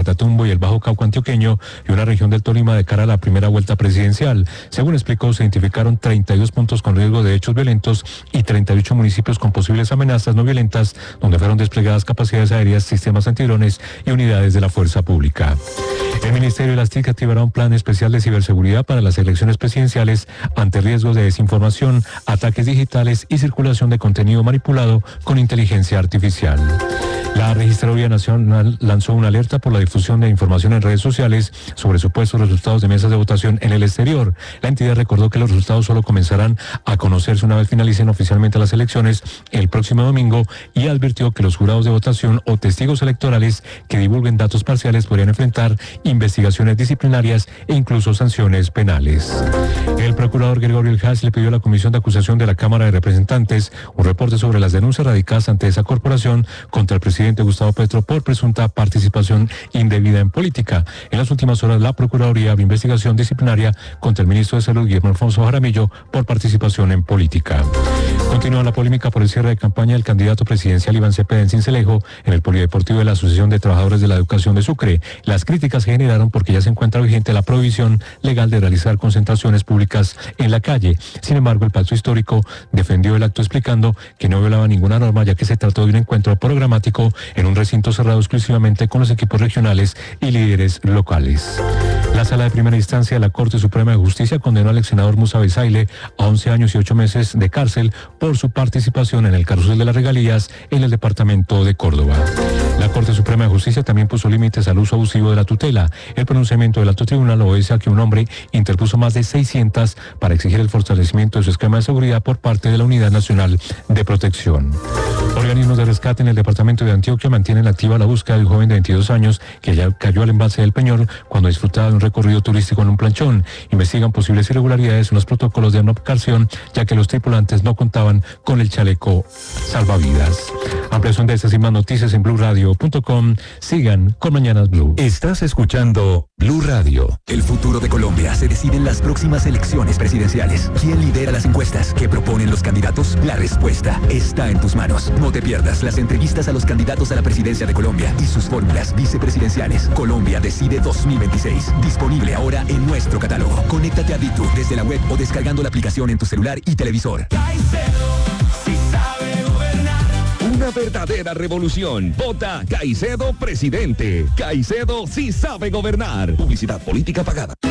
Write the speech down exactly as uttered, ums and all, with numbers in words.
Catatumbo y el Bajo Cauca antioqueño y una región del Tolima de cara a la primera vuelta presidencial. Según explicó, se identificaron treinta y dos puntos con riesgo de hechos violentos y treinta y ocho municipios con posibles amenazas no violentas, donde fueron desplegadas capacidades aéreas, sistemas antidrones y unidades de la fuerza pública. El Ministerio de las T I C activará un plan especial de ciberseguridad para las elecciones presidenciales ante riesgos de desinformación, ataques digitales y circulación de contenido manipulado con inteligencia artificial. La Registraduría Nacional lanzó una alerta por la difusión de información en redes sociales sobre supuestos resultados de mesas de votación en el exterior. La entidad recordó que los resultados solo comenzarán a conocerse una vez finalicen oficialmente las elecciones el próximo domingo y advirtió que los jurados de votación o testigos electorales que divulguen datos parciales podrían enfrentar investigaciones disciplinarias e incluso sanciones penales. El procurador Gregorio Iljas le pidió a la Comisión de Acusación de la Cámara de Representantes un reporte sobre las denuncias radicadas ante esa corporación contra el presidente Gustavo Petro por presunta participación indebida en política. En las últimas horas, la Procuraduría abrió investigación disciplinaria contra el ministro de Salud, Guillermo Alfonso Jaramillo, por participación en política. Continúa la polémica por el cierre de campaña del candidato presidencial Iván Cepeda en Sincelejo, en el Polideportivo de la Asociación de Trabajadores de la Educación de Sucre. Las críticas se generaron porque ya se encuentra vigente la prohibición legal de realizar concentraciones públicas en la calle. Sin embargo, el Pacto Histórico defendió el acto explicando que no violaba ninguna norma, ya que se trató de un encuentro programático en un recinto cerrado exclusivamente con los equipos regionales y líderes locales. La Sala de Primera Instancia de la Corte Suprema de Justicia condenó al ex senador Musa Bezaile a once años y ocho meses de cárcel por su participación en el carrusel de las regalías en el departamento de Córdoba. La Corte Suprema de Justicia también puso límites al uso abusivo de la tutela. El pronunciamiento del alto tribunal obedece a que un hombre interpuso más de seiscientas para exigir el fortalecimiento de su esquema de seguridad por parte de la Unidad Nacional de Protección. Organismos de rescate en el departamento de Antioquia mantienen activa la búsqueda de un joven de veintidós años que ya cayó al embalse del Peñol cuando disfrutaba de un recorrido turístico en un planchón. Investigan posibles irregularidades en los protocolos de embarcación, ya que los tripulantes no contaban con el chaleco salvavidas. Ampliación de estas y más noticias en blue radio punto com. Sigan con Mañanas Blue. Estás escuchando Blue Radio. El futuro de Colombia se decide en las próximas elecciones presidenciales. ¿Quién lidera las encuestas? ¿Qué proponen los candidatos? La respuesta está en tus manos. No te pierdas las entrevistas a los candidatos a la presidencia de Colombia y sus fórmulas vicepresidenciales. Colombia Decide dos mil veintiséis. Disponible ahora en nuestro catálogo. Conéctate a Ditu desde la web o descargando la aplicación en tu celular y televisor. Una verdadera revolución. Vota Caicedo presidente. Caicedo sí sabe gobernar. Publicidad política pagada.